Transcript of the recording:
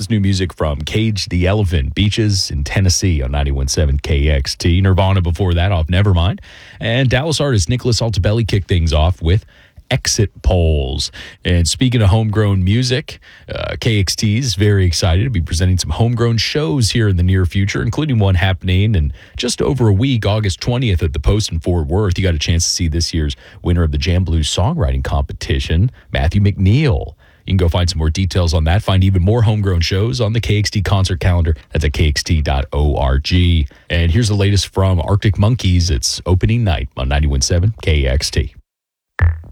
That's new music from Cage the Elephant, Beaches in Tennessee on 91.7 KXT. Nirvana before that off Nevermind. And Dallas artist Nicholas Altabelli kicked things off with Exit Polls. And speaking of homegrown music, KXT is very excited to be presenting some homegrown shows here in the near future, including one happening in just over a week, August 20th at the Post in Fort Worth. You got a chance to see this year's winner of the Jam Blues songwriting competition, Matthew McNeil. You can go find some more details on that. Find even more homegrown shows on the KXT concert calendar. That's at kxt.org. And here's the latest from Arctic Monkeys. It's opening night on 91.7 KXT.